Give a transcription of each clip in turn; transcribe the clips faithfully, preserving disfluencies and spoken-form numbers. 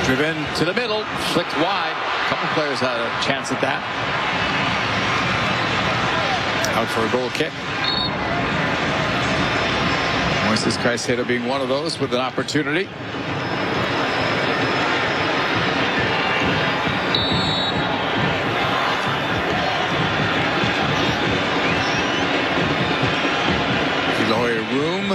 Driven to the middle, flicked wide. A couple players had a chance at that. Out for a goal kick. Moises Caicedo being one of those with an opportunity. Eloy Room.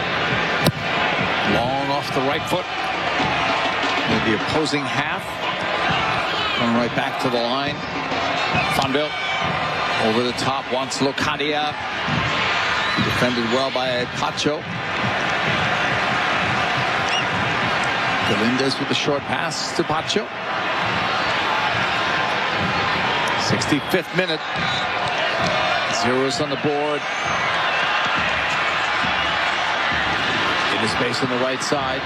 Long off the right foot. The opposing half. Going right back to the line. Fonville over the top. Wants Locadia. Defended well by Pacho. Galindez with the short pass to Pacho. sixty-fifth minute. Zeros on the board. Into space on the right side.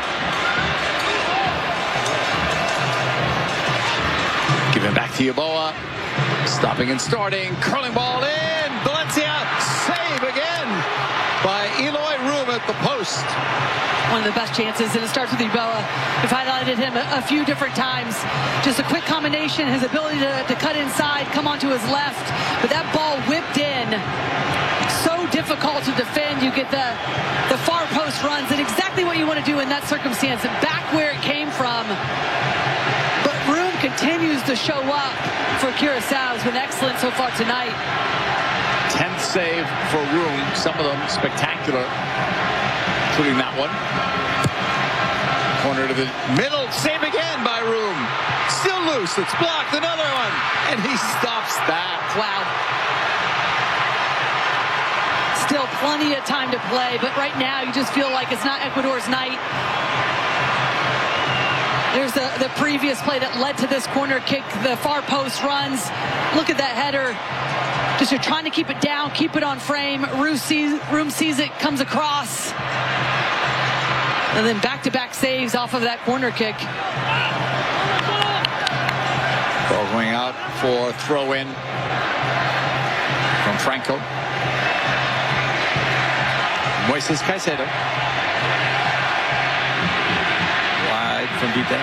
Giving back to Yeboah. Stopping and starting. Curling ball in. Valencia. Save again by Eloy Room at the post. One of the best chances, and it starts with Yeboah. We've highlighted him a, a few different times. Just a quick combination, his ability to, to cut inside, come onto his left. But that ball whipped in. So difficult to defend. You get the, the far post runs, and exactly what you want to do in that circumstance. Back where it came from. Continues to show up for Curaçao. Has been excellent so far tonight. tenth save for Room. Some of them spectacular, including that one. Corner to the middle. Save again by Room. Still loose. It's blocked. Another one. And he stops that. Wow. Still plenty of time to play, but right now you just feel like it's not Ecuador's night. There's the, the previous play that led to this corner kick, the far post runs. Look at that header. Just you're trying to keep it down, keep it on frame. Room sees, Room sees it, comes across. And then back-to-back saves off of that corner kick. Ball going out for throw-in from Franco. Moises Caicedo. From Vite.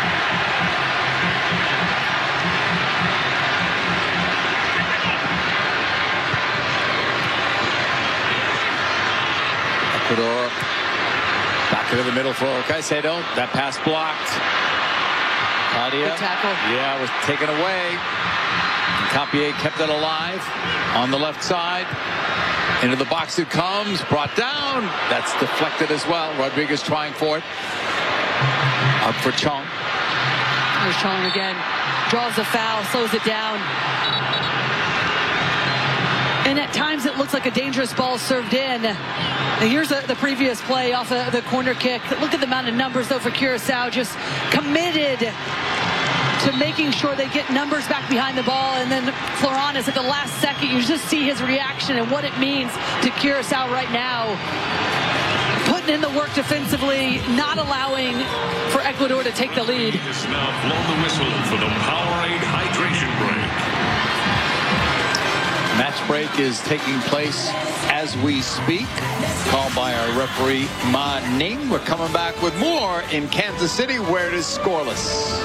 Ecuador back into the middle for Caicedo. That pass blocked. Claudia. Good tackle. Yeah, was taken away. And Campier kept it alive on the left side. Into the box it comes. Brought down. That's deflected as well. Rodriguez trying for it. Up for Chong. There's Chong again. Draws the foul, slows it down. And at times it looks like a dangerous ball served in. And here's the, the previous play off of the corner kick. Look at the amount of numbers, though, for Curaçao. Just committed to making sure they get numbers back behind the ball. And then Floranes at the last second, you just see his reaction and what it means to Curaçao right now. Putting in the work defensively, not allowing for Ecuador to take the lead. It's now blown the whistle for the Powerade hydration break. Match break is taking place as we speak. Called by our referee, Ma Ning. We're coming back with more in Kansas City, where it is scoreless.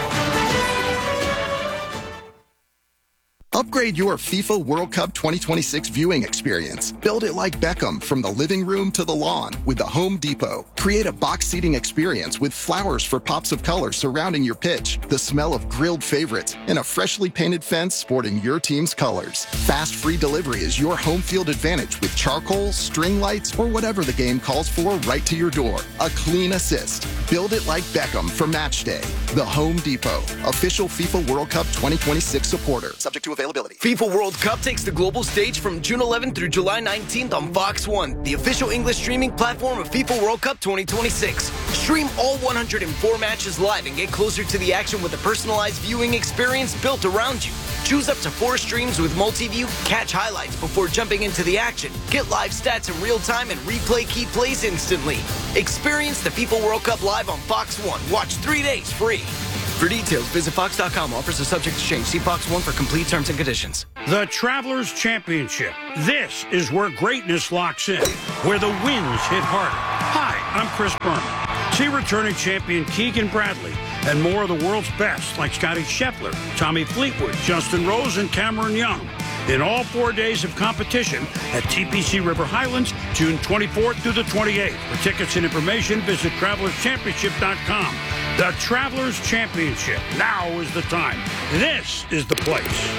Upgrade your FIFA World Cup twenty twenty-six viewing experience. Build it like Beckham from the living room to the lawn with the Home Depot. Create a box seating experience with flowers for pops of color surrounding your pitch, the smell of grilled favorites, and a freshly painted fence sporting your team's colors. Fast free delivery is your home field advantage with charcoal, string lights, or whatever the game calls for right to your door. A clean assist. Build it like Beckham for match day. The Home Depot, official FIFA World Cup twenty twenty-six supporter. Subject to availability. FIFA World Cup takes the global stage from June eleventh through July nineteenth on Fox one, the official English streaming platform of FIFA World Cup twenty twenty-six. Stream all one hundred four matches live and get closer to the action with a personalized viewing experience built around you. Choose up to four streams with multi-view, catch highlights before jumping into the action, get live stats in real time, and replay key plays instantly. Experience the FIFA World Cup live on Fox one. Watch three days free. For details, visit fox dot com. Offers are subject to change. See Fox one for complete terms and conditions. The Travelers Championship. This is where greatness locks in, where the wins hit harder. Hi, I'm Chris Berman. See returning champion Keegan Bradley and more of the world's best like Scotty Scheffler, Tommy Fleetwood, Justin Rose, and Cameron Young in all four days of competition at T P C River Highlands, June twenty-fourth through the twenty-eighth. For tickets and information, visit Travelers Championship dot com. The Travelers Championship. Now is the time. This is the place.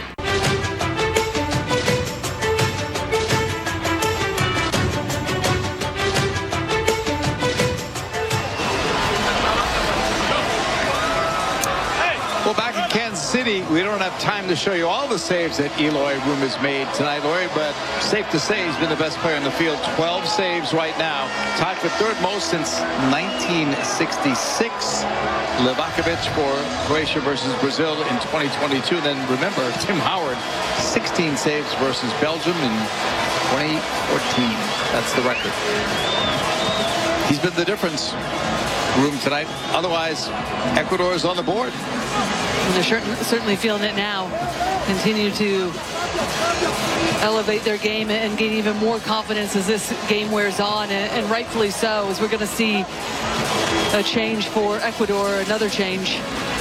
Well, back in Kansas City, we don't have time to show you all the saves that Eloy Room has made tonight, Lori, but safe to say he's been the best player in the field. twelve saves right now, tied for third most since nineteen sixty-six. Livakovic for Croatia versus Brazil in twenty twenty-two. And then remember, Tim Howard, sixteen saves versus Belgium in twenty fourteen. That's the record. He's been the difference. Room tonight. Otherwise, Ecuador is on the board. And they're certainly feeling it now. Continue to elevate their game and gain even more confidence as this game wears on, and, and rightfully so, as we're going to see a change for Ecuador, another change.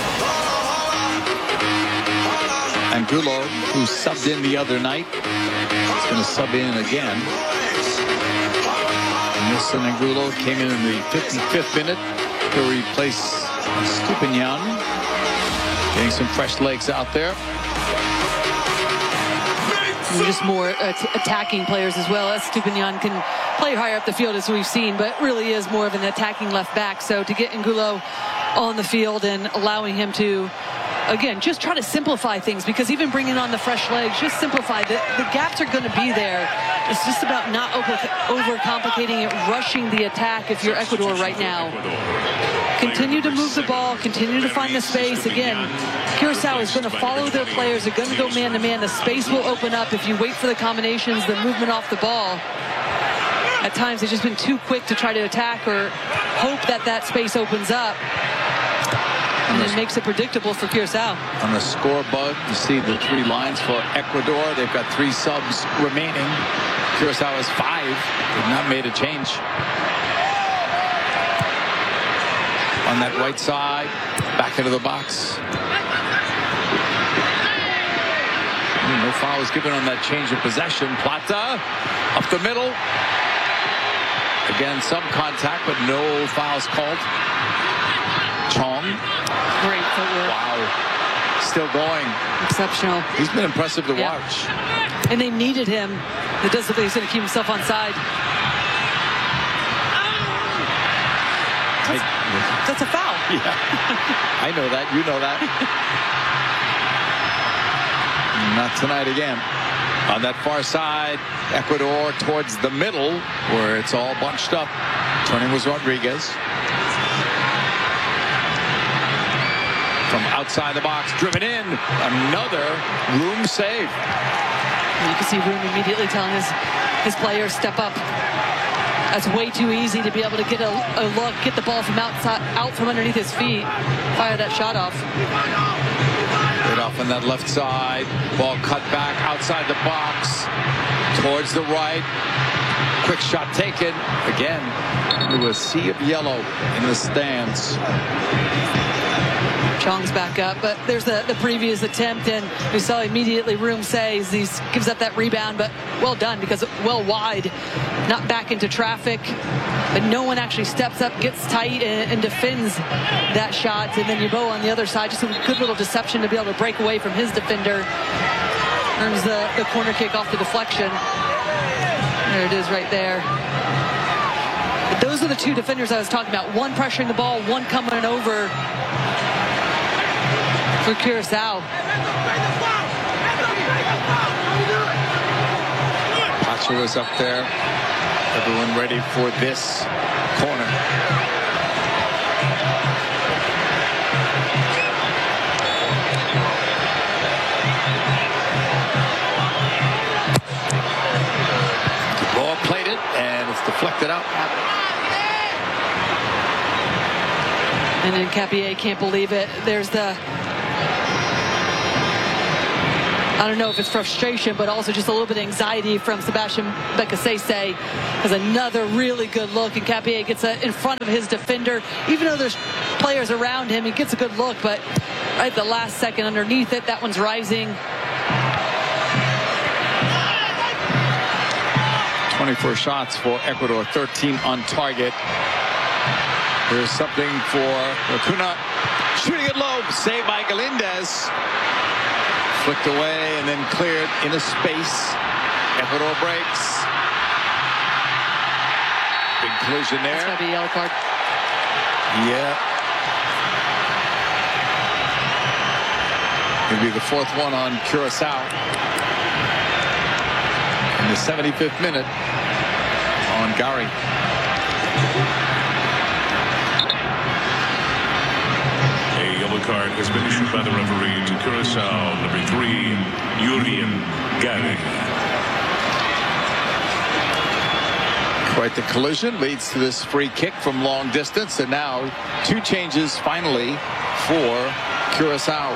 Angulo, who subbed in the other night, is going to sub in again. Nilson Angulo came in in the fifty-fifth minute to replace Stupinian. Getting some fresh legs out there. And just more uh, attacking players as well. As Stupinian can play higher up the field, as we've seen, but really is more of an attacking left back. So to get Angulo on the field and allowing him to, again, just try to simplify things, because even bringing on the fresh legs, just simplify. The, the gaps are going to be there. It's just about not over, overcomplicating it, rushing the attack if you're Ecuador right now. Continue to move the ball, continue to find the space. Again, Curacao is going to follow their players. They're going to go man-to-man. The space will open up if you wait for the combinations, the movement off the ball. At times, they've just been too quick to try to attack or hope that that space opens up. And it makes it predictable for Curacao. On the scoreboard, you see the three lines for Ecuador. They've got three subs remaining. Curacao has five. They've not made a change. On that right side, back into the box. No foul was given on that change of possession. Plata up the middle. Again, some contact, but no fouls called. Chong. Great footwork. Wow. Still going. Exceptional. He's been impressive to Yeah. watch. And they needed him. It does look like he's going to keep himself on side. That's, that's a foul. Yeah. I know that. You know that. Not tonight again. On that far side, Ecuador towards the middle, where it's all bunched up. Turning was Rodriguez. From outside the box, driven in. Another Room save. You can see Room immediately telling his, his players, step up. That's way too easy to be able to get a, a look, get the ball from outside, out from underneath his feet. Fire that shot off. Right off on that left side. Ball cut back outside the box. Towards the right. Quick shot taken. Again, through a sea of yellow in the stands. Chong's back up, but there's the, the previous attempt, and we saw immediately Room says he gives up that rebound, but well done, because well wide, not back into traffic, but no one actually steps up, gets tight, and, and defends that shot. And then Yeboah on the other side, just a good little deception to be able to break away from his defender. Earns the, the corner kick off the deflection. There it is right there. But those are the two defenders I was talking about. One pressuring the ball, one coming over for Curacao. Pacha was up there. Everyone ready for this corner. The ball played it, and it's deflected out. And then Capier can't believe it. There's the I don't know if it's frustration, but also just a little bit of anxiety from Sebastian Bekasese. Has another really good look, and Capier gets a, in front of his defender. Even though there's players around him, he gets a good look, but right at the last second underneath it, that one's rising. twenty-four shots for Ecuador, thirteen on target. Here's something for Acuna. Shooting it low, saved by Galindez. Flicked away and then cleared in a space. Ecuador breaks. Big collision there. That's going to be a yellow card. Yeah. It'll be the fourth one on Curacao. In the seventy-fifth minute on Gary. A yellow card has been issued by the referee to Curacao, number three, Yurian Gary. Quite the collision leads to this free kick from long distance, and now two changes finally for Curacao.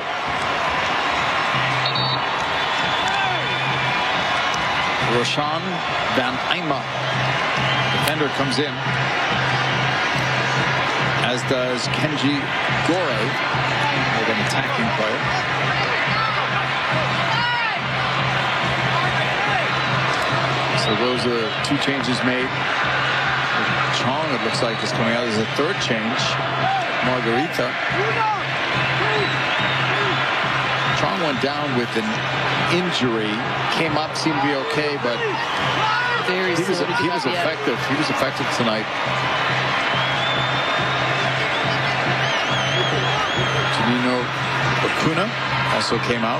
Roshan Van Eyma, defender, comes in, as does Kenji Gore, with an attacking player. So those are the two changes made. Chong, it looks like, is coming out as a third change. Margarita. Chong went down with an injury, came up, seemed to be okay, but Very he was, slow to he get was up yet. effective. He was effective tonight. Janino Acuna also came out.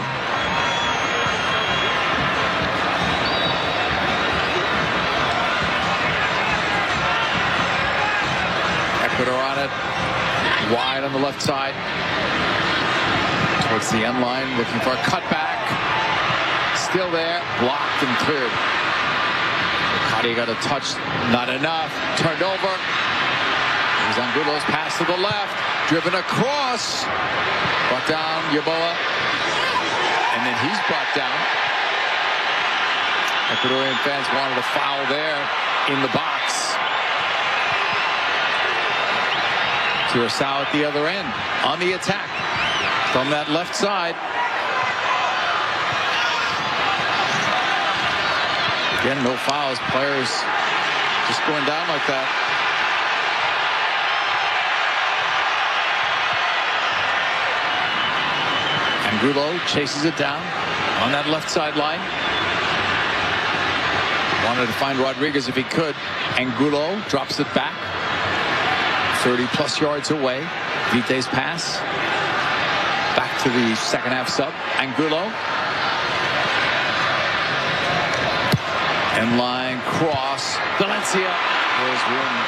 Ecuador on it, wide on the left side. Towards the end line, looking for a cutback. Still there, blocked and cleared. Cody got a touch, not enough. Turned over. Here's Angulo's pass to the left. Driven across. Brought down Yeboah. And then he's brought down. Ecuadorian fans wanted a foul there in the box. Curacao at the other end on the attack from that left side. Again, no fouls. Players just going down like that. Angulo chases it down on that left sideline. Wanted to find Rodriguez if he could. Angulo drops it back. thirty plus yards away. Vite's pass. Back to the second half sub. Angulo. End line cross. Valencia. There's room.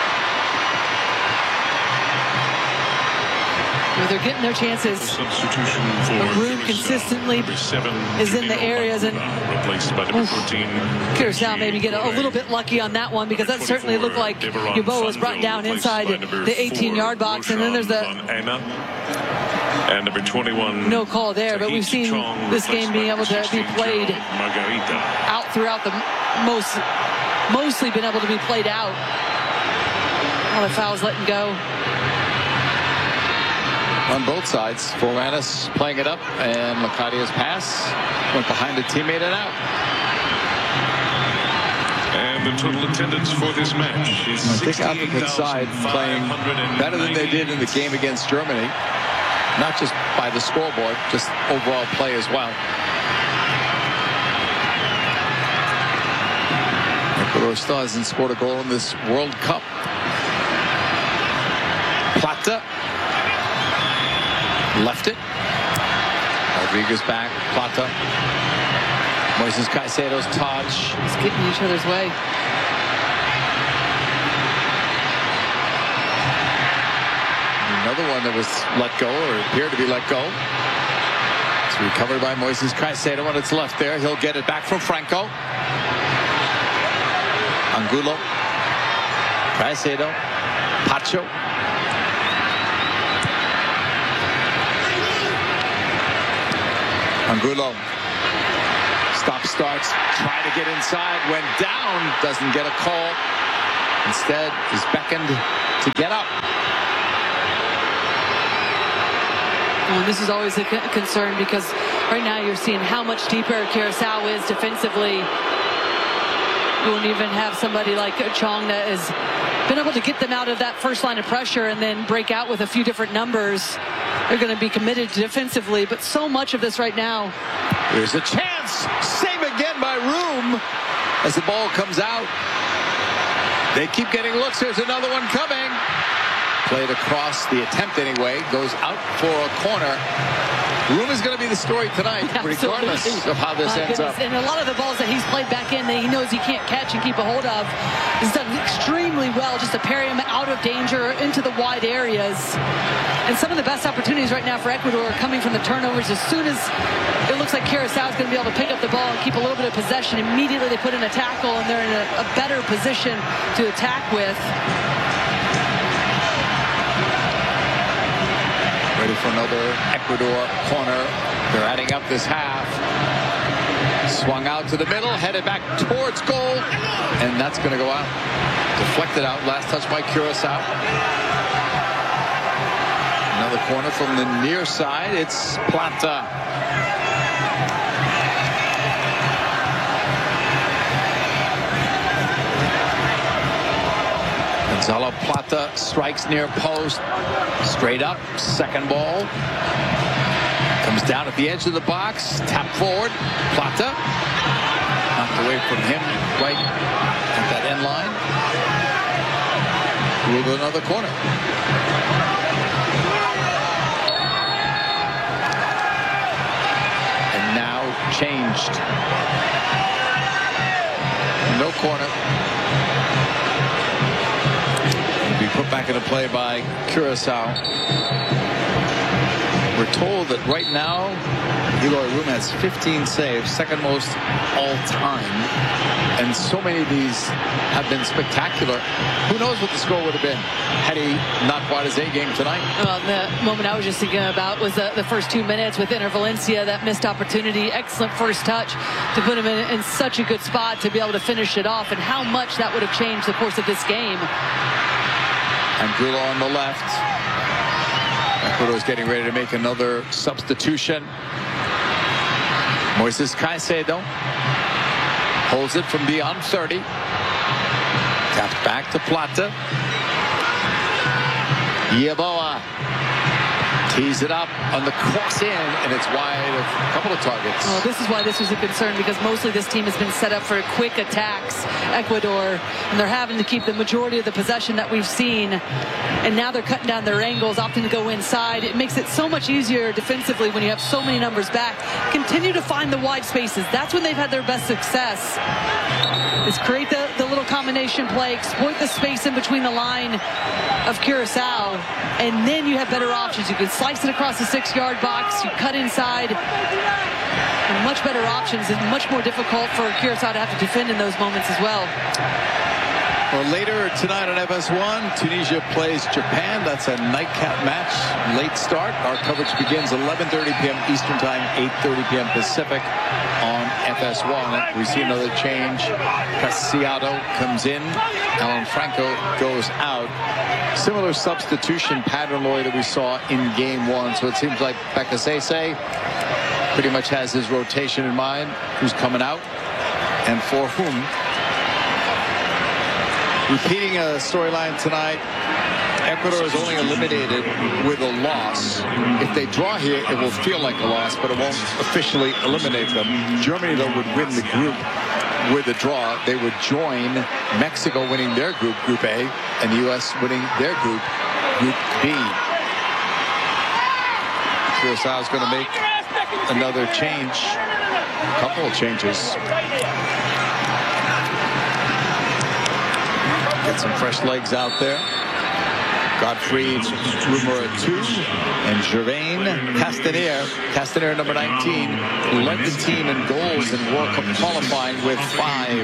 Well, they're getting no chances. Substitution for The room Curacao, consistently number seven, is in the Janino areas, and Acuna, replaced by number fourteen. Curacao maybe get a, a little bit lucky on that one, because that certainly looked like Yeboah was brought down inside the eighteen-yard box, and then there's the and number twenty-one. no call there. But we've seen this game being able to be played Margarita. out throughout the most, mostly been able to be played out. All the fouls letting go. On both sides, Foranis playing it up, and Lacadia's pass went behind a teammate and out. And the total attendance for this match is I think Africa's side playing better than they did in the game against Germany. Not just by the scoreboard, just overall play as well. Ecuador still hasn't scored a goal in this World Cup. Plata. Left it. Rodriguez back. Plata. Moises Caicedo's touch. It's getting each other's way. Another one that was let go, or appeared to be let go. It's recovered by Moises Caicedo when it's left there. He'll get it back from Franco. Angulo. Caicedo. Pacho. Angulo Stop starts, try to get inside, went down, doesn't get a call. Instead, is beckoned to get up. Well, this is always a concern because right now you're seeing how much deeper Curaçao is defensively. You won't even have somebody like Chong that has been able to get them out of that first line of pressure and then break out with a few different numbers. They're going to be committed defensively, but so much of this right now. There's a chance. Save again by Room as the ball comes out. They keep getting looks. There's another one coming. Played across, the attempt anyway, goes out for a corner. Room is going to be the story tonight, Absolutely. regardless of how this My ends goodness. up. And a lot of the balls that he's played back in that he knows he can't catch and keep a hold of, he's done extremely well just to parry him out of danger into the wide areas. And some of the best opportunities right now for Ecuador are coming from the turnovers. As soon as it looks like Curaçao is going to be able to pick up the ball and keep a little bit of possession, immediately they put in a tackle and they're in a, a better position to attack with. Ready for another Ecuador corner. They're adding up this half. Swung out to the middle, headed back towards goal, and that's going to go out. Deflected out, last touch by Curaçao. Another corner from the near side. It's Plata. Gonzalo Plata strikes near post. Straight up, second ball. Comes down at the edge of the box. Tap forward. Plata. Knocked away from him right at that end line. Ruled another corner. And now changed. No corner. Be put back into play by Curaçao. We're told that right now Eloy Room has fifteen saves, second most all time, and so many of these have been spectacular. Who knows what the score would have been had he not brought his A game tonight? Well, the moment I was just thinking about was the, the first two minutes with Inter Valencia, that missed opportunity, excellent first touch to put him in, in such a good spot to be able to finish it off, and how much that would have changed the course of this game. Angulo on the left. Ecuador is getting ready to make another substitution. Moises Caicedo holds it from beyond thirty. Taps back to Plata. Yeboah tees it up on the cross in, and it's wide of a couple of targets. Well, this is why this was a concern, because mostly this team has been set up for quick attacks, Ecuador, and they're having to keep the majority of the possession that we've seen, and now they're cutting down their angles, opting to go inside. It makes it so much easier defensively when you have so many numbers back. Continue to find the wide spaces. That's when they've had their best success, is create the, the little combination play, exploit the space in between the line of Curaçao, and then you have better options. You can slice it across the six-yard box, you cut inside, and much better options, and much more difficult for Curaçao to have to defend in those moments as well. Well, later tonight on F S one, Tunisia plays Japan. That's a nightcap match, late start. Our coverage begins eleven thirty p m Eastern Time, eight thirty p m Pacific on F S one. We see another change. Preciado comes in. Alan Franco goes out. Similar substitution pattern, Lloyd, that we saw in game one. So it seems like Bekasese pretty much has his rotation in mind. Who's coming out and for whom. Repeating a storyline tonight, Ecuador is only eliminated with a loss. If they draw here, it will feel like a loss, but it won't officially eliminate them. Germany, though, would win the group with a draw. They would join Mexico winning their group, Group A, and the U S winning their group, Group B. Curaçao is going to make another change, a couple of changes. Get some fresh legs out there. Godfrey Rumor two and Gervain Castaner. Castaner, number nineteen, led the team in goals in World Cup qualifying with five.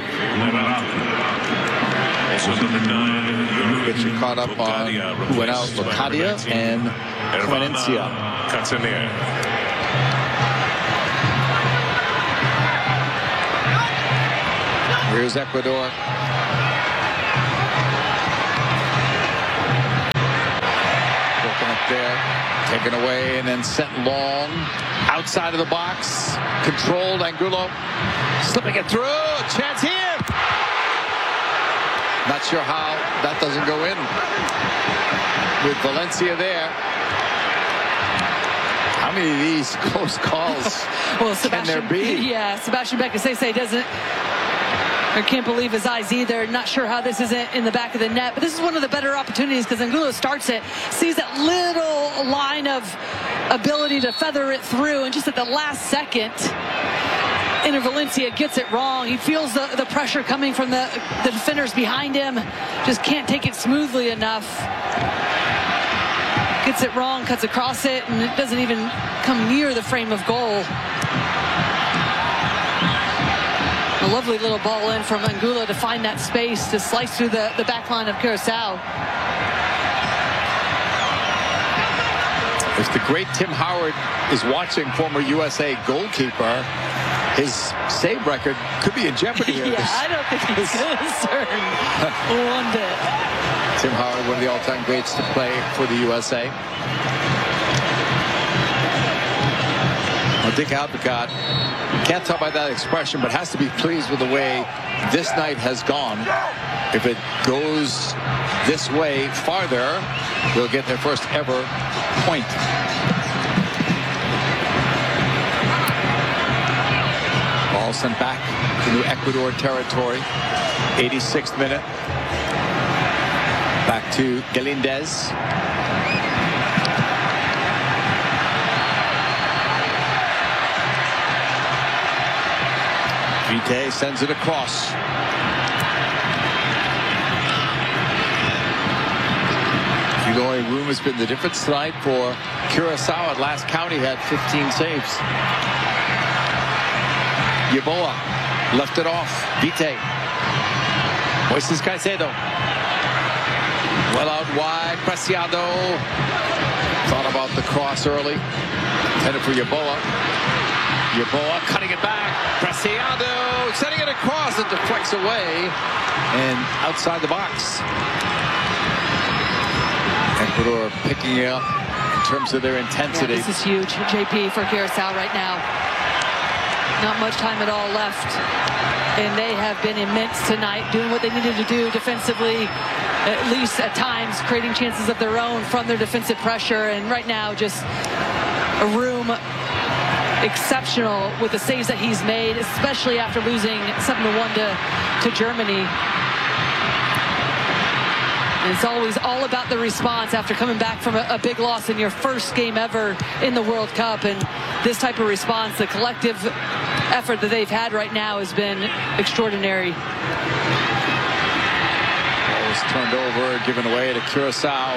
Also number nine, Get you caught up on who went out. Locadia and Querencia. Here's Ecuador. Broken up there. Taken away and then sent long. Outside of the box. Controlled. Angulo slipping it through. Chance here. Not sure how that doesn't go in. With Valencia there. How many of these close calls well, can there be? Yeah, Sebastian Becasese doesn't. I can't believe his eyes either. Not sure how this isn't in the back of the net. But this is one of the better opportunities because Angulo starts it, sees that little line of ability to feather it through, and just at the last second, Inter Valencia gets it wrong. He feels the, the pressure coming from the, the defenders behind him. Just can't take it smoothly enough. Gets it wrong, cuts across it, and it doesn't even come near the frame of goal. A lovely little ball in from Angulo to find that space to slice through the, the back line of Curacao. If the great Tim Howard is watching, former U S A goalkeeper, his save record could be in jeopardy here. Yeah, I don't think he's concerned one bit. Tim Howard, one of the all-time greats to play for the U S A. Well, Dick Advocaat, can't tell by that expression, but has to be pleased with the way this night has gone. If it goes this way farther, they'll get their first ever point. Ball sent back into Ecuador territory. eighty-sixth minute. Back to Galindez. Vite sends it across. Eloy Room has been the difference tonight for Curacao. At last count, he had fifteen saves. Yeboah left it off. Vite. Moises Caicedo. Well out wide. Preciado. Thought about the cross early. Headed for Yeboah. Yeboah cutting it back. Preciado setting it across. It deflects away and outside the box. Ecuador picking it up in terms of their intensity. Yeah, this is huge, J P, for Curacao right now. Not much time at all left. And they have been immense tonight, doing what they needed to do defensively, at least at times, creating chances of their own from their defensive pressure. And right now, just a Room exceptional with the saves that he's made, especially after losing seven to one to, to Germany. And it's always all about the response after coming back from a, a big loss in your first game ever in the World Cup. And this type of response, the collective effort that they've had right now has been extraordinary. Ball was turned over, given away to Curacao.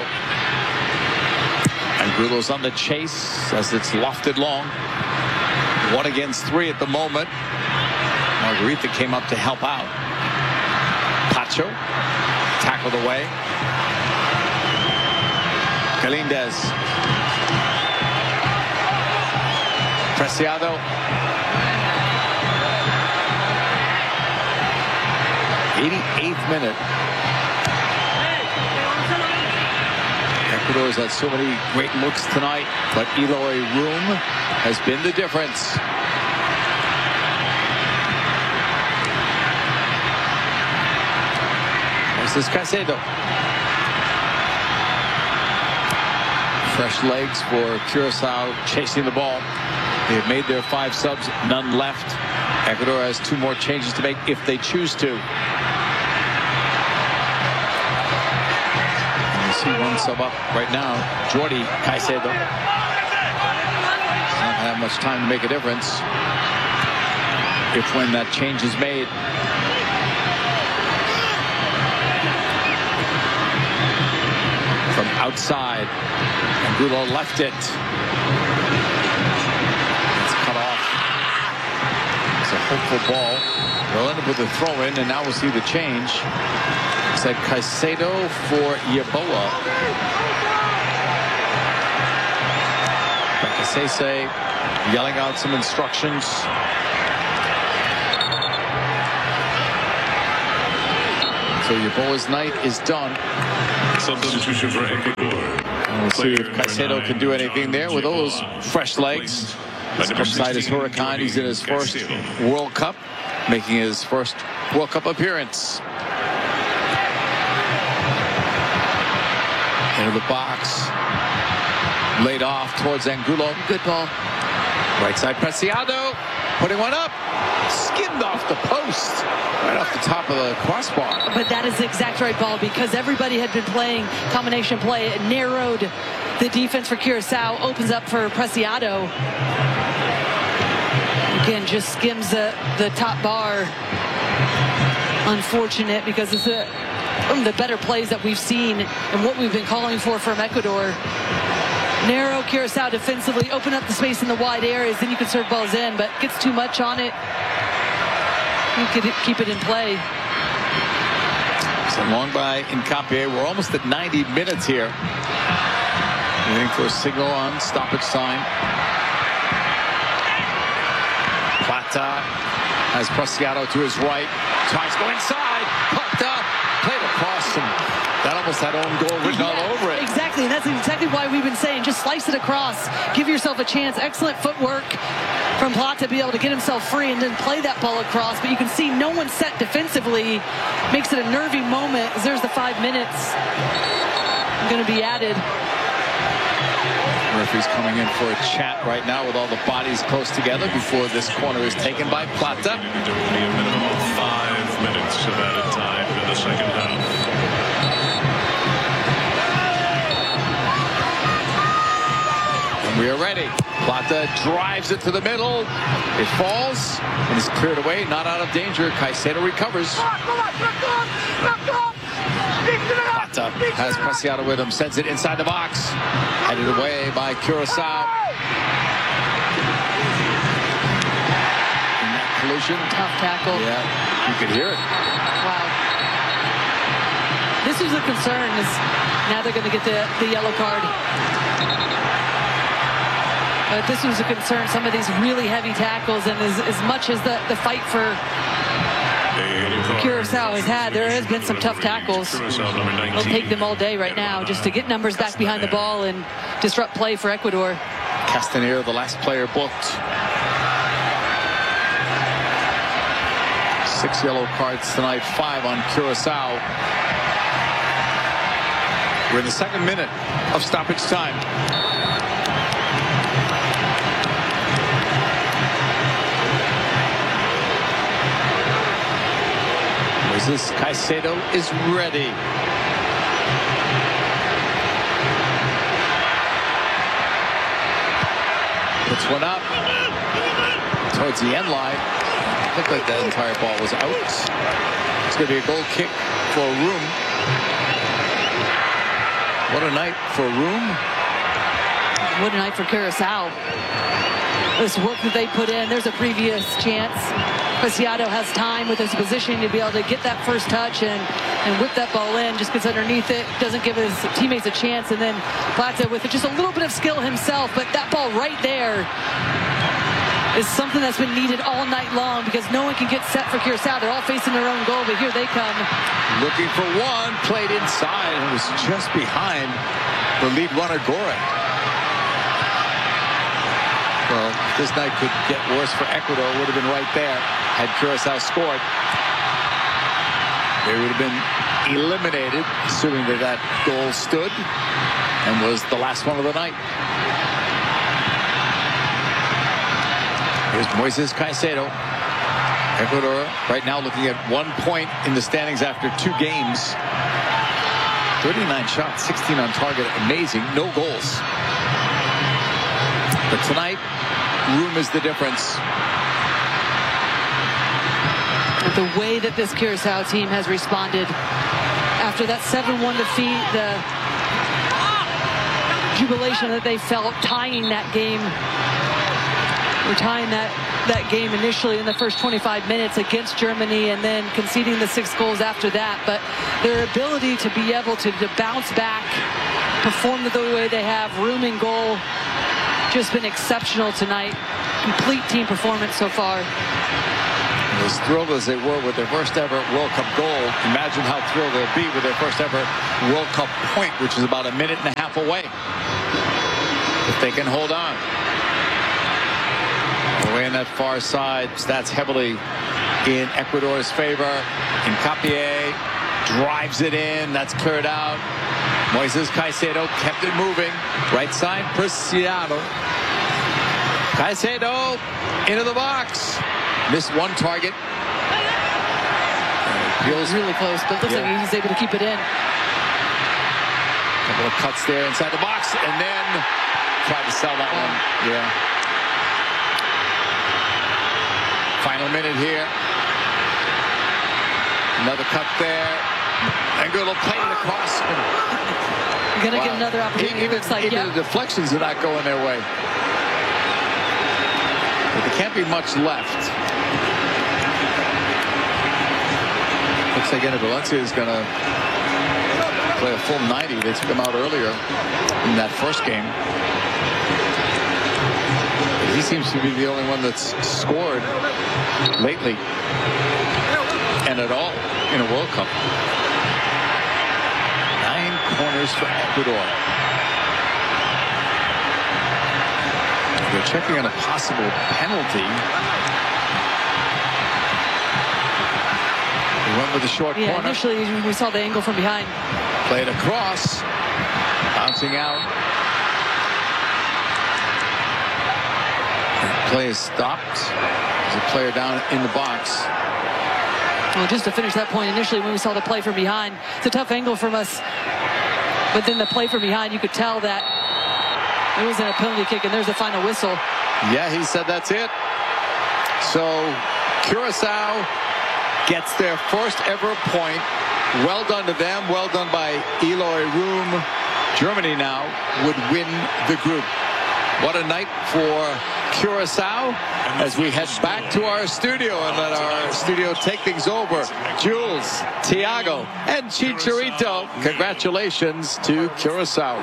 And Angulo's on the chase as it's lofted long. One against three at the moment. Margarita came up to help out. Pacho tackled away. Galindez. Preciado. eighty-eighth minute. Ecuador's had so many great looks tonight, but Eloy Room has been the difference. This is Caicedo. Fresh legs for Curacao chasing the ball. They have made their five subs, none left. Ecuador has two more changes to make if they choose to. And you see one sub up right now, Jordi Caicedo. Not have much time to make a difference if when that change is made. From outside, Angulo left it. It's cut off. It's a hopeful ball. They'll end up with a throw-in, and now we'll see the change. It's like Caicedo for Yeboah. Becasese yelling out some instructions. So your boys' night is done. Substitution for Ecuador. And we'll see if Caicedo can do anything there with those fresh legs. His club side is Huracan. He's in his first World Cup, making his first World Cup appearance. Into the box. Laid off towards Angulo. Good ball. Right side, Preciado. Putting one up. Skimmed off the post. Right off the top of the crossbar. But that is the exact right ball because everybody had been playing combination play. It narrowed the defense for Curacao. Opens up for Preciado. Again, just skims the, the top bar. Unfortunate because it's a, one of the better plays that we've seen and what we've been calling for from Ecuador. Narrow Curacao defensively, open up the space in the wide areas, then you can serve balls in, but gets too much on it. You could keep it in play. So long by Hincapié. We're almost at ninety minutes here. Waiting for a signal on stoppage time. Plata has Preciado to his right. Tries to go inside. Plata played across him. That almost had own goal written Yeah, all over it. Exactly, and that's exactly why we've been saying just slice it across. Give yourself a chance. Excellent footwork from Plata to be able to get himself free and then play that ball across. But you can see no one set defensively. Makes it a nervy moment as there's the five minutes going to be added. Referee's coming in for a chat right now with all the bodies close together before this corner is taken by Plata. A minimum of five minutes of added time in the second half. We are ready. Plata drives it to the middle. It falls and is cleared away. Not out of danger. Caicedo recovers. Plata has Preciado with him. Sends it inside the box. Headed away by Curacao. In that collision. Tough tackle. Yeah, you could hear it. Wow. This was a concern. Is now they're going to get the, the yellow card. But this was a concern, some of these really heavy tackles, and as, as much as the, the fight for Curacao has had, there has been some tough tackles. They'll take them all day right now just to get numbers back behind the ball and disrupt play for Ecuador. Castanero, the last player booked. Six yellow cards tonight, five on Curacao. We're in the second minute of stoppage time. Moises Caicedo is ready. Puts one up towards the end line. Looked like that entire ball was out. It's going to be a goal kick for Room. What a night for Room. What a night for Curacao. This work that they put in, there's a previous chance. Preciado has time with his positioning to be able to get that first touch and, and whip that ball in. Just gets underneath it, doesn't give his teammates a chance. And then Plata with just a little bit of skill himself, but that ball right there is something that's been needed all night long because no one can get set for Curacao. They're all facing their own goal, but here they come. Looking for one, played inside, and was just behind the lead runner, Gore. Well, this night could get worse for Ecuador. Would have been right there had Curacao scored. They would have been eliminated, assuming that that goal stood and was the last one of the night. Here's Moises Caicedo. Ecuador right now looking at one point in the standings after two games. thirty-nine shots, sixteen on target. Amazing. No goals. But tonight, Room is the difference. The way that this Curacao team has responded after that seven one defeat, the jubilation that they felt tying that game. We're tying that, that game initially in the first twenty-five minutes against Germany and then conceding the six goals after that. But their ability to be able to, to bounce back, perform the way they have, Room in goal, just been exceptional tonight. Complete team performance so far. The As thrilled as they were with their first ever World Cup goal, imagine how thrilled they'll be with their first ever World Cup point, which is about a minute and a half away. If they can hold on. Away on that far side, stats heavily in Ecuador's favor. Hincapié drives it in. That's cleared out. Moises Caicedo kept it moving. Right side, Preciado. Caicedo into the box. Missed one target. Feels really close, but looks yeah. like he's able to keep it in. Couple of cuts there inside the box, and then tried to sell that one. Yeah. Final minute here. Another cut there. Angulo playing it across. You're going to wow. get another opportunity. Even, looks like, even yeah. the deflections are not going their way. But there can't be much left. Looks like Enner Valencia is going to play a full ninety. They took him out earlier in that first game. He seems to be the only one that's scored lately and at all in a World Cup. Nine corners for Ecuador. They're checking on a possible penalty. They went with the short yeah, corner. Initially, we saw the angle from behind. Played across. Bouncing out. The play is stopped. There's a player down in the box. Well, just to finish that point, initially when we saw the play from behind, it's a tough angle from us. But then the play from behind, you could tell that it wasn't a penalty kick, and there's the final whistle. Yeah, he said that's it. So Curacao gets their first ever point. Well done to them. Well done by Eloy Room. Germany now would win the group. What a night for Curacao as we head back to our studio and let our studio take things over. Jules, Thiago, and Chicharito. Congratulations to Curacao.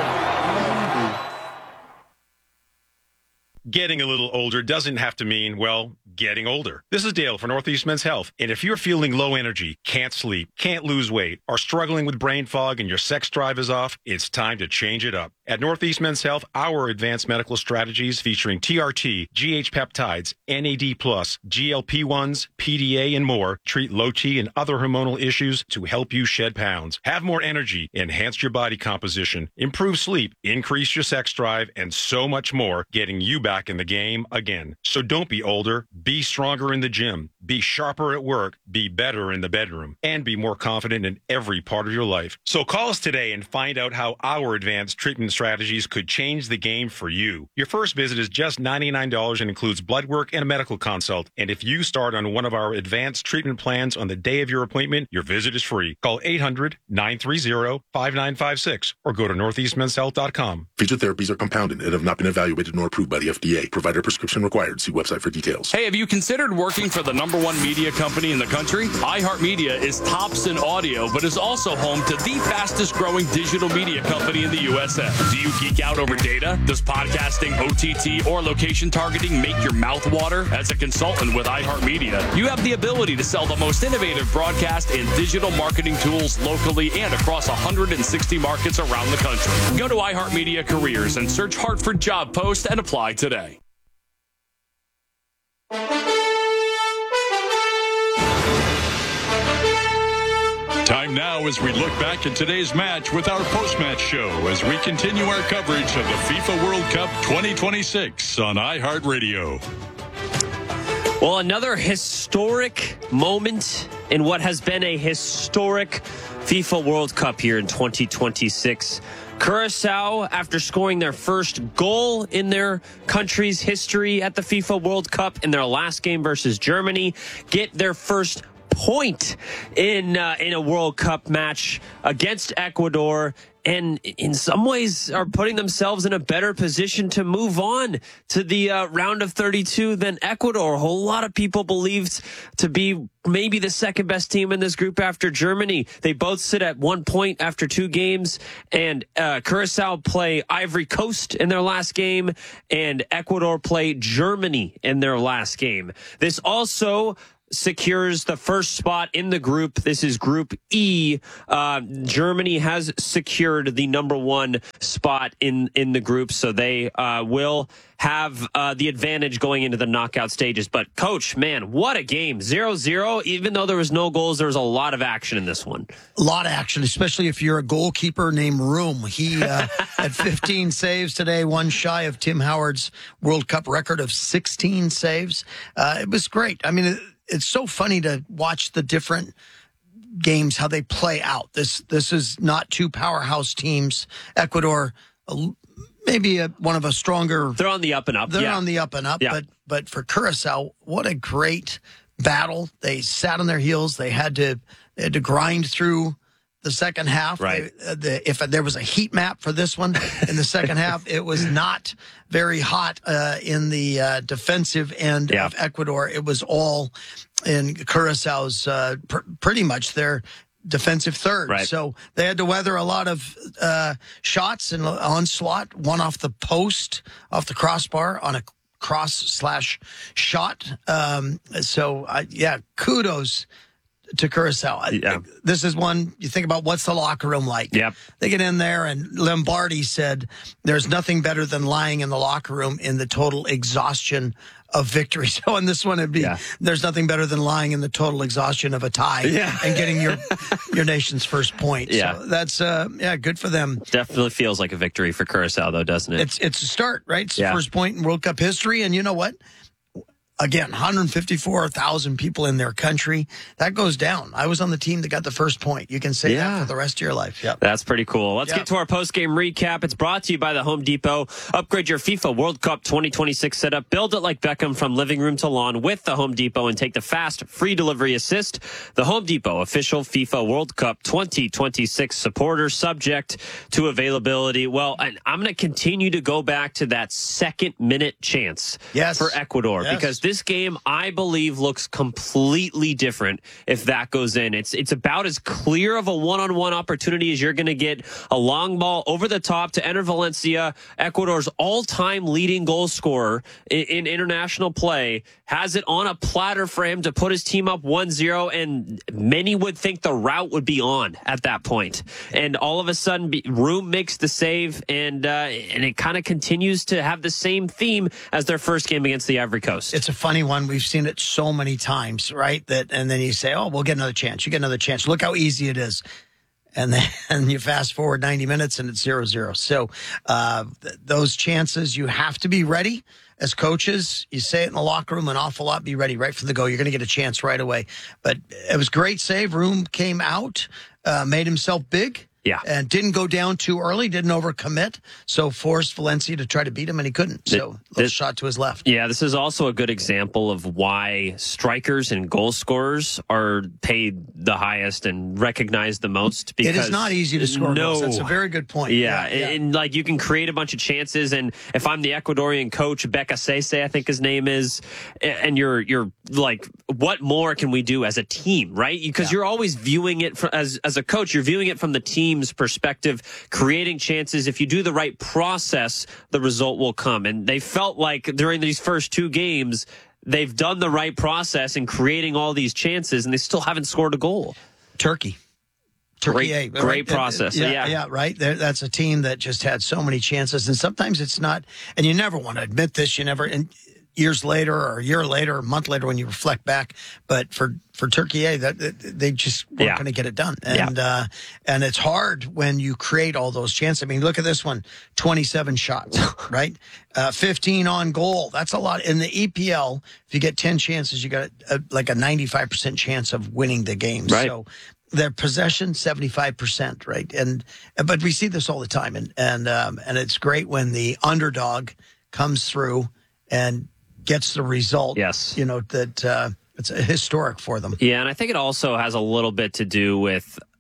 Getting a little older doesn't have to mean, well, getting older. This is Dale for Northeast Men's Health. And if you're feeling low energy, can't sleep, can't lose weight, or struggling with brain fog and your sex drive is off, it's time to change it up. At Northeast Men's Health, our advanced medical strategies featuring T R T, G H peptides, N A D plus, G L P ones, P D A, and more treat low T and other hormonal issues to help you shed pounds, have more energy, enhance your body composition, improve sleep, increase your sex drive, and so much more, getting you back in the game again. So don't be older, be stronger in the gym, be sharper at work, be better in the bedroom, and be more confident in every part of your life. So call us today and find out how our advanced treatment strategies could change the game for you. Your first visit is just ninety-nine dollars and includes blood work and a medical consult. And if you start on one of our advanced treatment plans on the day of your appointment, your visit is free. Call eight hundred, nine three zero, five nine five six or go to northeast men's health dot com. Featured therapies are compounded and have not been evaluated nor approved by the F D A. Provider prescription required. See website for details. Hey, have you considered working for the number one media company in the country? iHeartMedia is tops in audio, but is also home to the fastest growing digital media company in the U S A. Do you geek out over data? Does podcasting, O T T, or location targeting make your mouth water? As a consultant with iHeartMedia, you have the ability to sell the most innovative broadcast and digital marketing tools locally and across one hundred sixty markets around the country. Go to iHeartMedia Careers and search Hartford job post and apply today. Time now as we look back at today's match with our post-match show as we continue our coverage of the FIFA World Cup twenty twenty-six on iHeartRadio. Well, another historic moment in what has been a historic FIFA World Cup here in twenty twenty-six. Curacao, after scoring their first goal in their country's history at the FIFA World Cup in their last game versus Germany, get their first point in uh, in a World Cup match against Ecuador, and in some ways are putting themselves in a better position to move on to the uh, round of thirty-two than Ecuador. A whole lot of people believed to be maybe the second best team in this group after Germany. They both sit at one point after two games, and uh, Curacao play Ivory Coast in their last game, and Ecuador play Germany in their last game. This also secures the first spot in the group. This is Group E. Uh, Germany has secured the number one spot in, in the group, so they uh, will have uh, the advantage going into the knockout stages. But, Coach, man, what a game. zero zero. Even though there was no goals, there was a lot of action in this one. A lot of action, especially if you're a goalkeeper named Room. He uh, had fifteen saves today, one shy of Tim Howard's World Cup record of sixteen saves. Uh, it was great. I mean, it, it's so funny to watch the different games, how they play out. This this is not two powerhouse teams. Ecuador, uh, maybe a, one of a stronger. They're on the up and up. They're yeah. on the up and up. Yeah. But but for Curacao, what a great battle. They sat on their heels. They had to they had to grind through the second half. Right. They, uh, the, if there was a heat map for this one in the second half, it was not very hot uh, in the uh, defensive end yeah. of Ecuador. It was all in Curaçao's uh, pr- pretty much their defensive third. Right. So they had to weather a lot of uh, shots and onslaught, one off the post, off the crossbar on a cross slash shot. Um, so, uh, yeah, kudos to Curacao. Yeah. This is one you think about, what's the locker room like? Yep. They get in there, and Lombardi said there's nothing better than lying in the locker room in the total exhaustion of victory. So in this one, it'd be yeah. there's nothing better than lying in the total exhaustion of a tie yeah. and getting your your nation's first point. Yeah. So that's uh, yeah, good for them. Definitely feels like a victory for Curacao, though, doesn't it? It's it's a start, right? It's yeah. the first point in World Cup history, and you know what? Again, one hundred fifty-four thousand people in their country. That goes down. I was on the team that got the first point. You can say yeah. that for the rest of your life. Yep. That's pretty cool. Let's yep. get to our post-game recap. It's brought to you by the Home Depot. Upgrade your FIFA World Cup twenty twenty-six setup. Build it like Beckham from living room to lawn with the Home Depot and take the fast, free delivery assist. The Home Depot, official FIFA World Cup twenty twenty-six supporter, subject to availability. Well, and I'm going to continue to go back to that second-minute chance yes. for Ecuador yes. because this game, I believe, looks completely different if that goes in. It's it's about as clear of a one-on-one opportunity as you're going to get. A long ball over the top to Enter Valencia, Ecuador's all-time leading goal scorer in, in international play, has it on a platter for him to put his team up one zero, and many would think the route would be on at that point. And all of a sudden, Room makes the save, and uh, and it kind of continues to have the same theme as their first game against the Ivory Coast. It's a funny one. We've seen it so many times, right? That and then you say, "Oh, we'll get another chance." You get another chance. Look how easy it is, and then and you fast forward ninety minutes and it's zero zero. So uh, th- those chances, you have to be ready. As coaches, you say it in the locker room an awful lot. Be ready right from the go. You're going to get a chance right away. But it was a great save. Room came out, uh, made himself big. Yeah. And didn't go down too early, didn't overcommit, so forced Valencia to try to beat him, and he couldn't. So, little this, shot to his left. Yeah, this is also a good example of why strikers and goal scorers are paid the highest and recognized the most. Because it is not easy to score no, goals. That's a very good point. Yeah, yeah, yeah. And, and like you can create a bunch of chances, and if I'm the Ecuadorian coach, Becca Sese, I think his name is, and you're you're like, what more can we do as a team, right? Because yeah. you're always viewing it from, as as a coach, you're viewing it from the team perspective, creating chances. If you do the right process, the result will come. And they felt like during these first two games, they've done the right process in creating all these chances, and they still haven't scored a goal. Turkey. Turkey, great, right? great process. Yeah, yeah, yeah, right. There, that's a team that just had so many chances, and sometimes it's not. And you never want to admit this. You never. And years later, or a year later, or a month later, when you reflect back, but for for Turkey, that they just weren't yeah. going to get it done. And yeah. uh, and it's hard when you create all those chances. I mean, look at this one: twenty-seven shots, right? Uh, fifteen on goal. That's a lot. In the E P L, if you get ten chances, you got a, like a ninety-five percent chance of winning the game. Right. So their possession, seventy-five percent, right? And but we see this all the time, and and um, and it's great when the underdog comes through and gets the result. Yes. You know, that uh, it's historic for them. Yeah, and I think it also has a little bit to do with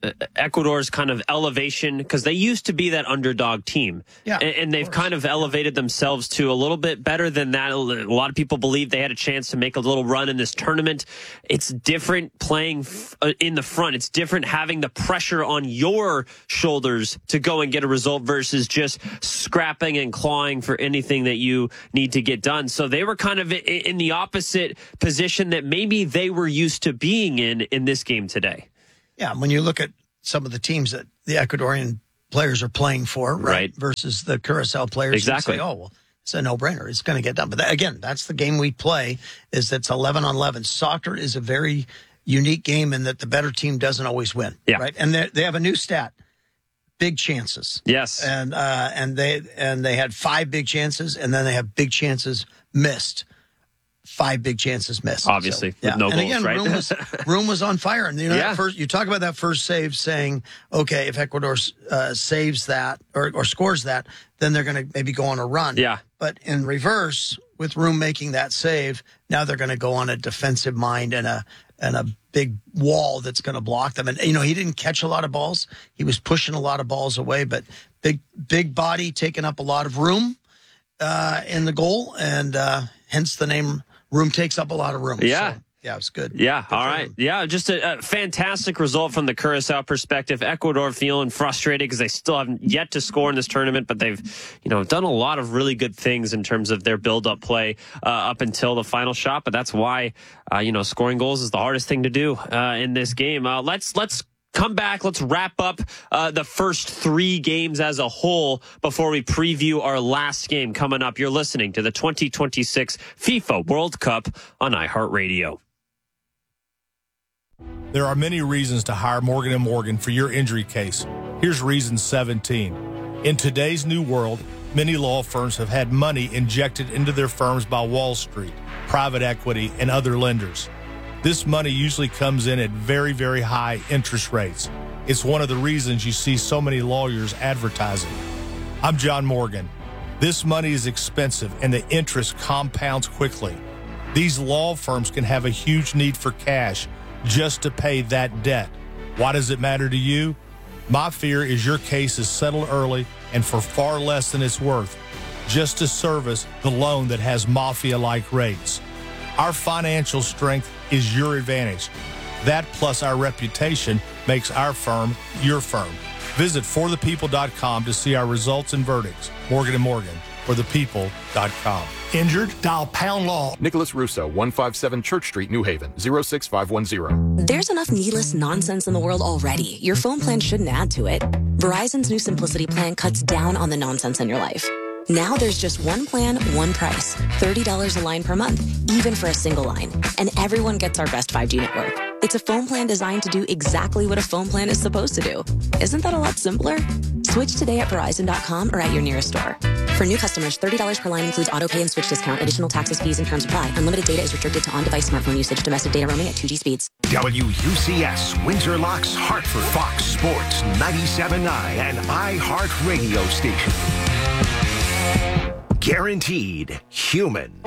Ecuador's kind of elevation, because they used to be that underdog team. Yeah, and, and they've kind of elevated themselves to a little bit better than that. A lot of people believe they had a chance to make a little run in this tournament. It's different playing f- in the front. It's different having the pressure on your shoulders to go and get a result versus just scrapping and clawing for anything that you need to get done. So they were kind of in the opposite position that maybe they were used to being in in this game today. Yeah, when you look at some of the teams that the Ecuadorian players are playing for, right, right. versus the Curacao players, exactly. you say, oh, well, it's a no-brainer. It's going to get done. But that, again, that's the game we play, is that's eleven on eleven. Soccer is a very unique game in that the better team doesn't always win, yeah. right? And they have a new stat, big chances. Yes. And uh, and they and they had five big chances, and then they have big chances missed. Five big chances missed. Obviously, so, yeah. with no and goals, again, right? Room was, Room was on fire. And you know, yeah. that first, you talk about that first save saying, okay, if Ecuador uh, saves that or, or scores that, then they're going to maybe go on a run. Yeah. But in reverse, with Room making that save, now they're going to go on a defensive mind and a and a big wall that's going to block them. And, you know, he didn't catch a lot of balls. He was pushing a lot of balls away, but big, big body taking up a lot of room uh, in the goal, and uh, hence the name Room takes up a lot of room. Yeah. So, yeah, it's good. Yeah, good all right. Yeah, just a, a fantastic result from the Curacao perspective. Ecuador feeling frustrated because they still haven't yet to score in this tournament, but they've, you know, done a lot of really good things in terms of their build-up play uh, up until the final shot. But that's why, uh, you know, scoring goals is the hardest thing to do uh, in this game. Uh, let's let's. Come back. Let's wrap up uh, the first three games as a whole before we preview our last game coming up. You're listening to the twenty twenty-six FIFA World Cup on iHeartRadio. There are many reasons to hire Morgan and Morgan for your injury case. Here's reason seventeen. In today's new world, many law firms have had money injected into their firms by Wall Street, private equity, and other lenders. This money usually comes in at very, very high interest rates. It's one of the reasons you see so many lawyers advertising. I'm John Morgan. This money is expensive and the interest compounds quickly. These law firms can have a huge need for cash just to pay that debt. Why does it matter to you? My fear is your case is settled early and for far less than it's worth, just to service the loan that has mafia-like rates. Our financial strength is your advantage. That plus our reputation makes our firm your firm. Visit for the people dot com to see our results and verdicts. Morgan and Morgan, for the people dot com. Injured? Dial pound law. Nicholas Russo, one fifty-seven Church Street, New Haven, zero six five one zero. There's enough needless nonsense in the world already. Your phone plan shouldn't add to it. Verizon's new Simplicity plan cuts down on the nonsense in your life. Now there's just one plan, one price. thirty dollars a line per month, even for a single line. And everyone gets our best five G network. It's a phone plan designed to do exactly what a phone plan is supposed to do. Isn't that a lot simpler? Switch today at Verizon dot com or at your nearest store. For new customers, thirty dollars per line includes auto pay and switch discount. Additional taxes, fees, and terms apply. Unlimited data is restricted to on-device smartphone usage. Domestic data roaming at two G speeds. W U C S, Windsor Locks, Hartford, Fox Sports, ninety-seven point nine, and iHeart Radio Station. Guaranteed human.